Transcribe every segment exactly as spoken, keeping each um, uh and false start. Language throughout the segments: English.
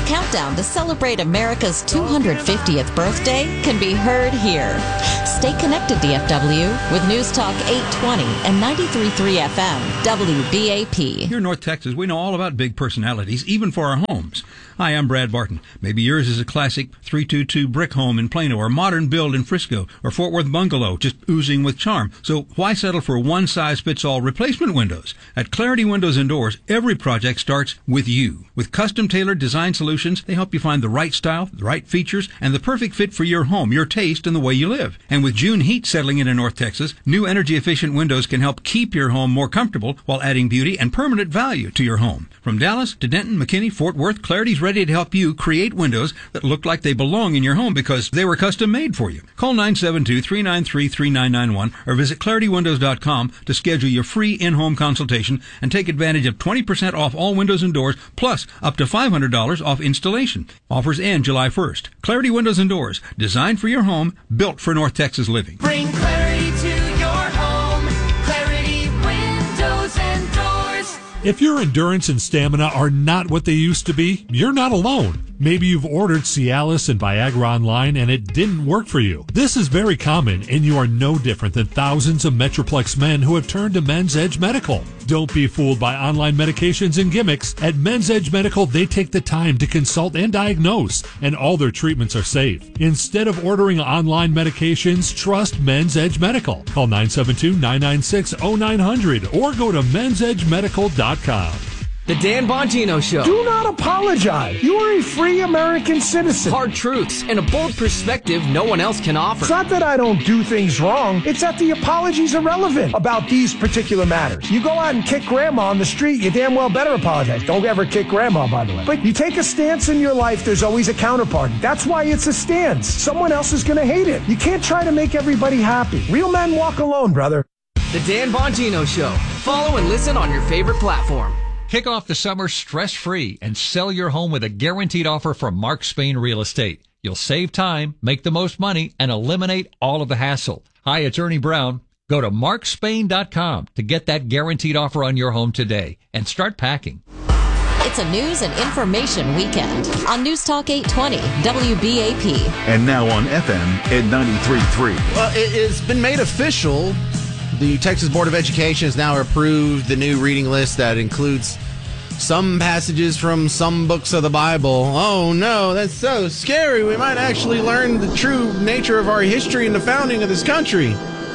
countdown to celebrate America's two hundred fiftieth birthday can be heard here. Stay connected, D F W, with News Talk eight twenty and ninety-three point three F M, W B A P. Here in North Texas, we know all about big personalities, even for our homes. Hi, I'm Brad Barton. Maybe yours is a classic three two two brick home in Plano, or modern build in Frisco, or Fort Worth bungalow, just oozing with charm. So why settle for one-size-fits-all replacement windows? At Clarity Windows and Doors, every project starts with you. With custom-tailored design solutions, they help you find the right style, the right features, and the perfect fit for your home, your taste, and the way you live. And with June heat settling in in North Texas, new energy-efficient windows can help keep your home more comfortable while adding beauty and permanent value to your home. From Dallas to Denton, McKinney, Fort Worth, Clarity's ready to help you create windows that look like they belong in your home because they were custom made for you. Call nine seven two, three nine three, three nine nine one or visit clarity windows dot com to schedule your free in-home consultation and take advantage of twenty percent off all windows and doors, plus up to five hundred dollars off installation. Offers end July first. Clarity Windows and Doors, designed for your home, built for North Texas living. Bring clarity to your home. Clarity Windows and Doors. If your endurance and stamina are not what they used to be, you're not alone. Maybe you've ordered Cialis and Viagra online and it didn't work for you. This is very common, and you are no different than thousands of Metroplex men who have turned to Men's Edge Medical. Don't be fooled by online medications and gimmicks. At Men's Edge Medical, they take the time to consult and diagnose, and all their treatments are safe. Instead of ordering online medications, trust Men's Edge Medical. Call nine seven two, nine nine six, zero nine zero zero or go to men's edge medical dot com. The Dan Bongino Show. Do not apologize. You are a free American citizen. Hard truths and a bold perspective no one else can offer. It's not that I don't do things wrong. It's that the apologies are relevant about these particular matters. You go out and kick grandma on the street, you damn well better apologize. Don't ever kick grandma, by the way. But you take a stance in your life, there's always a counterparty. That's why it's a stance. Someone else is going to hate it. You can't try to make everybody happy. Real men walk alone, brother. The Dan Bongino Show. Follow and listen on your favorite platform. Kick off the summer stress-free and sell your home with a guaranteed offer from Mark Spain Real Estate. You'll save time, make the most money, and eliminate all of the hassle. Hi, it's Ernie Brown. Go to mark spain dot com to get that guaranteed offer on your home today and start packing. It's a news and information weekend on News Talk eight twenty, W B A P. And now on F M at ninety-three point three. Well, it has been made official. The Texas Board of Education has now approved the new reading list that includes some passages from some books of the Bible. Oh, no, that's so scary. We might actually learn the true nature of our history and the founding of this country.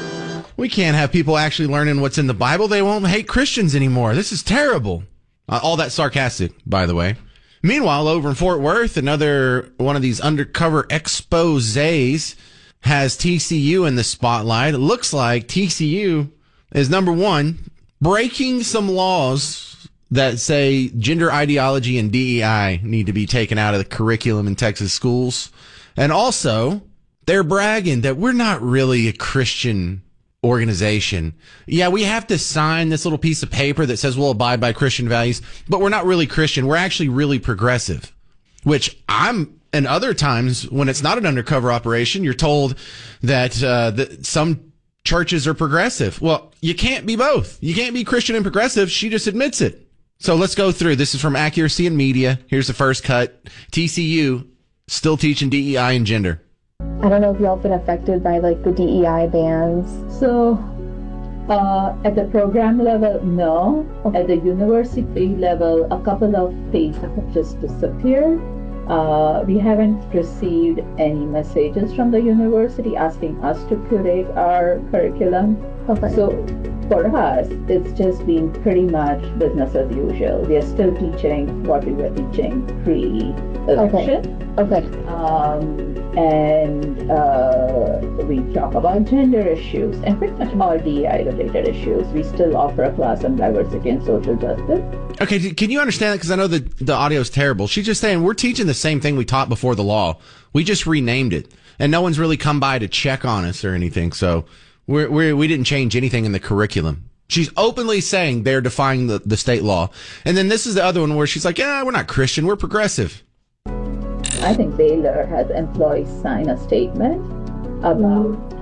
We can't have people actually learning what's in the Bible. They won't hate Christians anymore. This is terrible. Uh, all that sarcastic, by the way. Meanwhile, over in Fort Worth, another one of these undercover exposés has T C U in the spotlight. It looks like T C U is, number one, breaking some laws that say gender ideology and D E I need to be taken out of the curriculum in Texas schools. And also, they're bragging that we're not really a Christian organization. Yeah, we have to sign this little piece of paper that says we'll abide by Christian values, but we're not really Christian. We're actually really progressive, which I'm... And other times, when it's not an undercover operation, you're told that, uh, that some churches are progressive. Well, you can't be both. You can't be Christian and progressive. She just admits it. So let's go through. This is from Accuracy in Media. Here's the first cut. T C U still teaching D E I and gender. I don't know if y'all been affected by like the D E I bans. So, uh, at the program level, no. At the university level, a couple of things have just disappeared. Uh, we haven't received any messages from the university asking us to curate our curriculum. Okay. So for us, it's just been pretty much business as usual. We are still teaching what we were teaching pre-election. Okay. okay. Um, and uh, we talk about gender issues and pretty much all D E I-related issues. We still offer a class on diversity and social justice. Okay, can you understand that? Because I know the, the audio is terrible. She's just saying we're teaching the same thing we taught before the law. We just renamed it. And no one's really come by to check on us or anything. So we're, we're, we didn't change anything in the curriculum. She's openly saying they're defying the, the state law. And then this is the other one where she's like, yeah, we're not Christian, we're progressive. I think Baylor has employees sign a statement about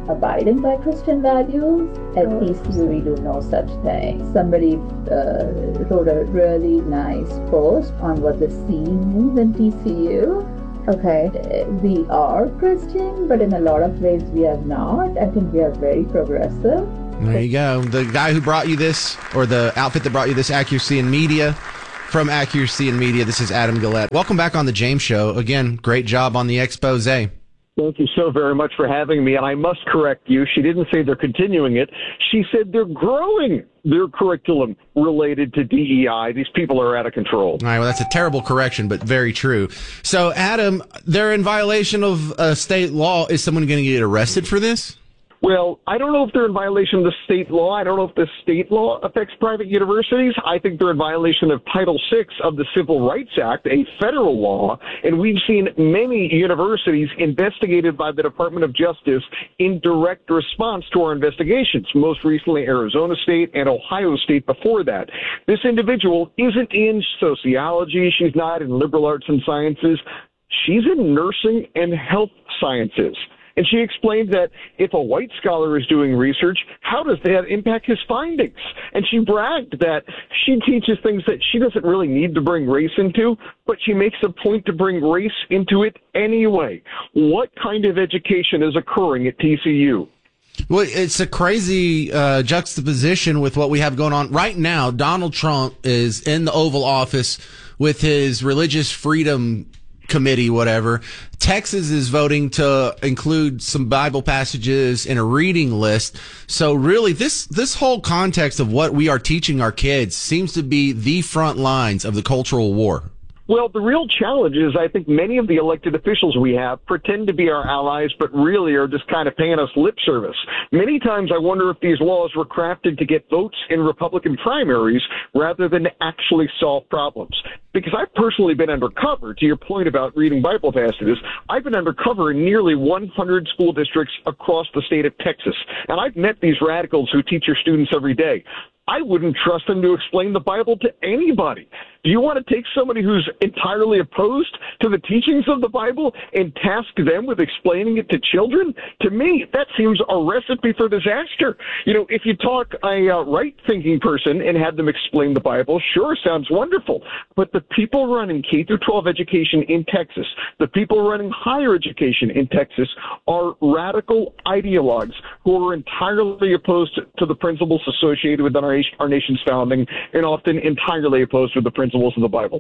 abiding by Christian values. At T C U, we do no such thing. Somebody uh, wrote a really nice post on what the scene means in T C U. Okay. We are Christian, but in a lot of ways we are not. I think we are very progressive. There you go. The guy who brought you this, or the outfit that brought you this, Accuracy in Media, from Accuracy in Media, this is Adam Gillette. Welcome back on the James Show. Again, great job on the expose. Thank you so very much for having me. And I must correct you. She didn't say they're continuing it. She said they're growing their curriculum related to D E I. These people are out of control. All right, well, that's a terrible correction, but very true. So, Adam, they're in violation of uh, state law. Is someone going to get arrested for this? Well, I don't know if they're in violation of the state law. I don't know if the state law affects private universities. I think they're in violation of Title six of the Civil Rights Act, a federal law. And we've seen many universities investigated by the Department of Justice in direct response to our investigations, most recently Arizona State and Ohio State before that. This individual isn't in sociology. She's not in liberal arts and sciences. She's in nursing and health sciences. And she explained that if a white scholar is doing research, how does that impact his findings? And she bragged that she teaches things that she doesn't really need to bring race into, but she makes a point to bring race into it anyway. What kind of education is occurring at T C U? Well, it's a crazy uh, juxtaposition with what we have going on right now. Donald Trump is in the Oval Office with his religious freedom committee, whatever. Texas is voting to include some Bible passages in a reading list. So really, this this whole context of what we are teaching our kids seems to be the front lines of the cultural war. Well, the real challenge is I think many of the elected officials we have pretend to be our allies, but really are just kind of paying us lip service. Many times I wonder if these laws were crafted to get votes in Republican primaries rather than to actually solve problems. Because I've personally been undercover, to your point about reading Bible passages, I've been undercover in nearly one hundred school districts across the state of Texas. And I've met these radicals who teach your students every day. I wouldn't trust them to explain the Bible to anybody. Do you want to take somebody who's entirely opposed to the teachings of the Bible and task them with explaining it to children? To me, that seems a recipe for disaster. You know, if you talk a uh, right-thinking person and had them explain the Bible, sure, sounds wonderful. But the people running K through twelve education in Texas, the people running higher education in Texas, are radical ideologues who are entirely opposed to the principles associated with our, our nation's founding and often entirely opposed to the principles of the Bible.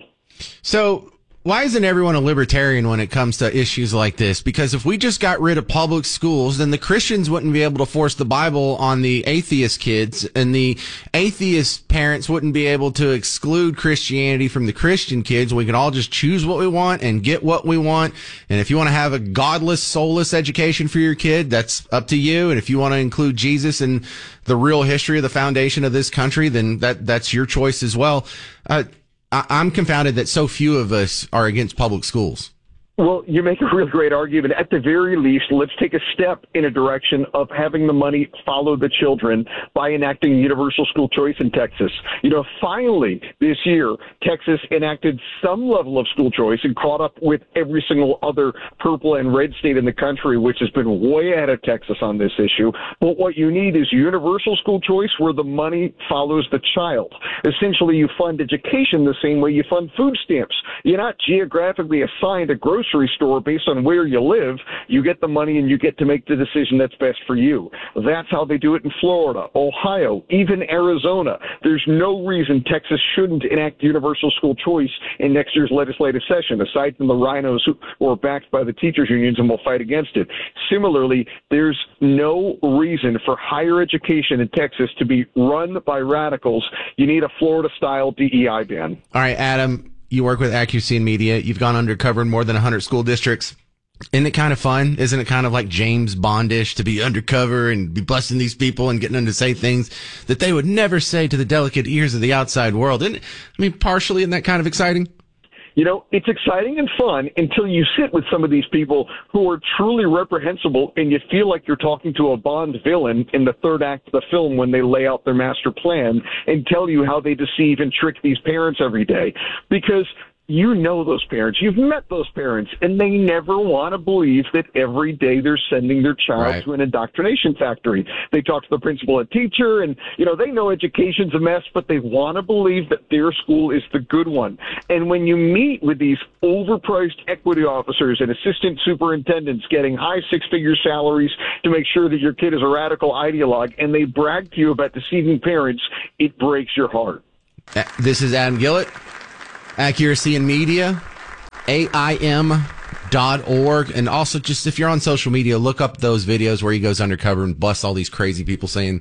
So why isn't everyone a libertarian when it comes to issues like this? Because if we just got rid of public schools, then the Christians wouldn't be able to force the Bible on the atheist kids, and the atheist parents wouldn't be able to exclude Christianity from the Christian kids. We could all just choose what we want and get what we want. And if you want to have a godless, soulless education for your kid, that's up to you. And if you want to include Jesus and the real history of the foundation of this country, then that that's your choice as well. Uh, I'm confounded that so few of us are against public schools. Well, you make a real great argument. At the very least, let's take a step in a direction of having the money follow the children by enacting universal school choice in Texas. You know, finally, this year, Texas enacted some level of school choice and caught up with every single other purple and red state in the country, which has been way ahead of Texas on this issue. But what you need is universal school choice where the money follows the child. Essentially, you fund education the same way you fund food stamps. You're not geographically assigned a grocery store based on where you live. You get the money and you get to make the decision that's best for you. That's how they do it in Florida, Ohio, even Arizona. There's no reason Texas shouldn't enact universal school choice in next year's legislative session, aside from the rhinos who are backed by the teachers unions and will fight against it. Similarly, there's no reason for higher education in Texas to be run by radicals. You need a Florida-style D E I ban. All right, Adam. You work with Accuracy in Media. You've gone undercover in more than one hundred school districts. Isn't it kind of fun? Isn't it kind of like James Bondish to be undercover and be busting these people and getting them to say things that they would never say to the delicate ears of the outside world? And I mean, partially, isn't that kind of exciting? You know, it's exciting and fun until you sit with some of these people who are truly reprehensible and you feel like you're talking to a Bond villain in the third act of the film when they lay out their master plan and tell you how they deceive and trick these parents every day. Because You know those parents. You've met those parents, and they never want to believe that every day they're sending their child Right. to an indoctrination factory. They talk to the principal and teacher, and, you know, they know education's a mess, but they want to believe that their school is the good one. And when you meet with these overpriced equity officers and assistant superintendents getting high six-figure salaries to make sure that your kid is a radical ideologue, and they brag to you about deceiving parents, it breaks your heart. Uh, This is Adam Gillett. Accuracy in Media, A I M dot org. And also, just if you're on social media, look up those videos where he goes undercover and busts all these crazy people saying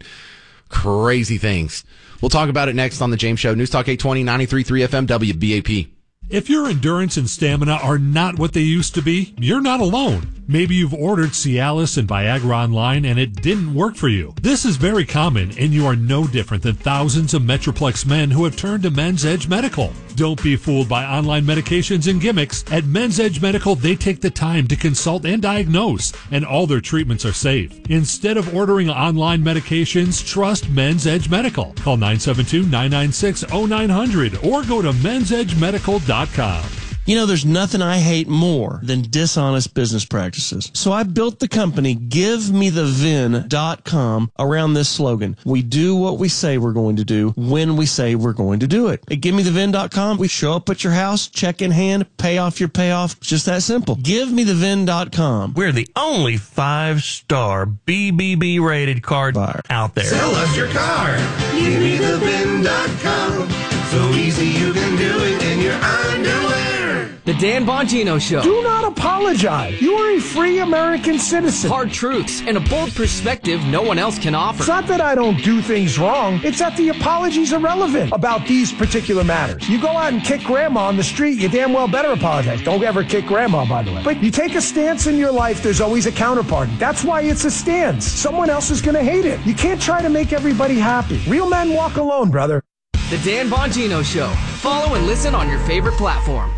crazy things. We'll talk about it next on The James Show. News Talk eight twenty, ninety-three point three F M, W B A P. If your endurance and stamina are not what they used to be, you're not alone. Maybe you've ordered Cialis and Viagra online and it didn't work for you. This is very common, and you are no different than thousands of Metroplex men who have turned to Men's Edge Medical. Don't be fooled by online medications and gimmicks. At Men's Edge Medical, they take the time to consult and diagnose, and all their treatments are safe. Instead of ordering online medications, trust Men's Edge Medical. Call nine seven two, nine nine six, zero nine zero zero or go to mens edge medical dot com. You know, there's nothing I hate more than dishonest business practices. So I built the company give me the vin dot com around this slogan. We do what we say we're going to do when we say we're going to do it. At give me the vin dot com, we show up at your house, check in hand, pay off your payoff. It's just that simple. give me the vin dot com. We're the only five-star B B B rated card buyer out there. Sell us your car. give me the vin dot com. So easy you can do it in your underwear. The Dan Bongino Show. Do not apologize. You are a free American citizen. Hard truths and a bold perspective no one else can offer. It's not that I don't do things wrong. It's that the apologies are irrelevant about these particular matters. You go out and kick grandma on the street, you damn well better apologize. Don't ever kick grandma, by the way. But you take a stance in your life, there's always a counterparty. That's why it's a stance. Someone else is going to hate it. You can't try to make everybody happy. Real men walk alone, brother. The Dan Bongino Show. Follow and listen on your favorite platform.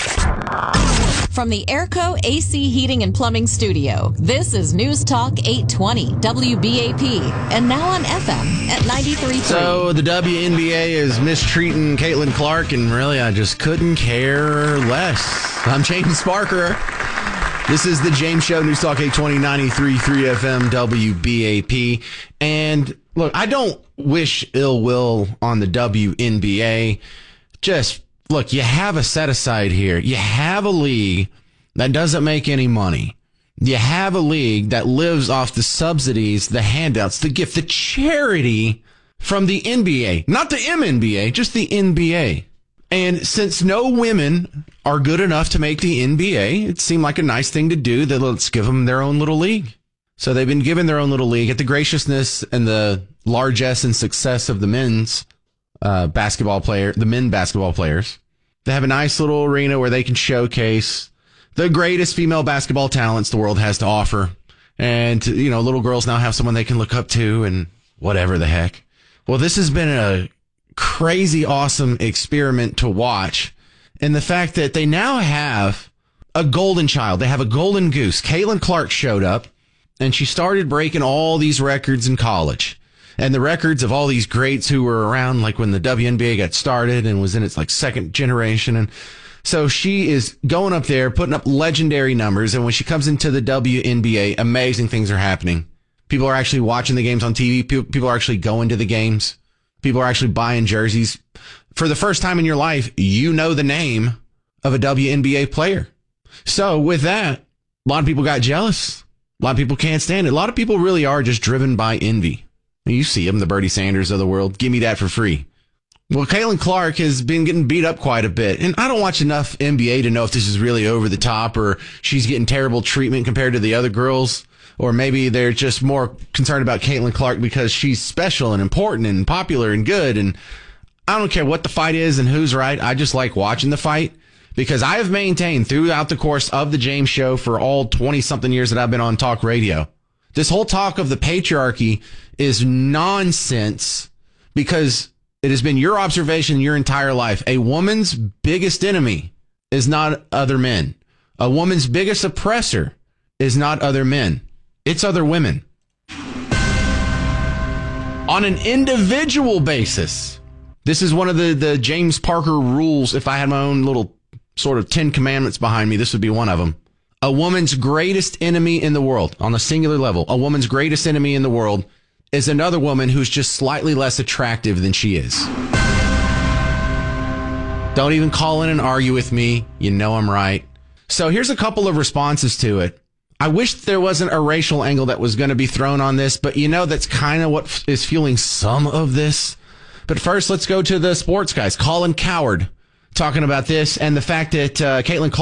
From the Airco A C Heating and Plumbing Studio, this is News Talk eight twenty W B A P, and now on F M at ninety-three point three. So the W N B A is mistreating Caitlin Clark, and really, I just couldn't care less. I'm James Sparker. This is the James Show, News Talk eight twenty, ninety-three point three F M, W B A P. And look, I don't wish ill will on the W N B A. Just look, you have a set aside here. You have a league that doesn't make any money. You have a league that lives off the subsidies, the handouts, the gift, the charity from the N B A. Not the M N B A, just the N B A. And since no women are good enough to make the N B A, it seemed like a nice thing to do that let's give them their own little league. So they've been given their own little league at the graciousness and the largesse and success of the men's uh, basketball player, the men basketball players. They have a nice little arena where they can showcase the greatest female basketball talents the world has to offer. And, you know, little girls now have someone they can look up to and whatever the heck. Well, this has been a crazy, awesome experiment to watch. And the fact that they now have a golden child. They have a golden goose. Caitlin Clark showed up and she started breaking all these records in college. And the records of all these greats who were around, like when the W N B A got started and was in its like second generation. And so she is going up there, putting up legendary numbers. And when she comes into the W N B A, amazing things are happening. People are actually watching the games on T V. People are actually going to the games. People are actually buying jerseys. For the first time in your life, you know the name of a W N B A player. So with that, a lot of people got jealous. A lot of people can't stand it. A lot of people really are just driven by envy. You see them, the Bernie Sanders of the world. Give me that for free. Well, Caitlin Clark has been getting beat up quite a bit. And I don't watch enough N B A to know if this is really over the top or she's getting terrible treatment compared to the other girls. Or maybe they're just more concerned about Caitlin Clark because she's special and important and popular and good. And I don't care what the fight is and who's right. I just like watching the fight because I have maintained throughout the course of the James Show for all twenty-something years that I've been on talk radio. This whole talk of the patriarchy is nonsense because it has been your observation your entire life. A woman's biggest enemy is not other men. A woman's biggest oppressor is not other men. It's other women. On an individual basis, this is one of the, the James Parker rules. If I had my own little sort of Ten Commandments behind me, this would be one of them. A woman's greatest enemy in the world, on a singular level, a woman's greatest enemy in the world is another woman who's just slightly less attractive than she is. Don't even call in and argue with me. You know I'm right. So here's a couple of responses to it. I wish there wasn't a racial angle that was going to be thrown on this, but you know that's kind of what f- is fueling some of this. But first, let's go to the sports guys. Colin Cowherd talking about this and the fact that uh, Caitlin Clark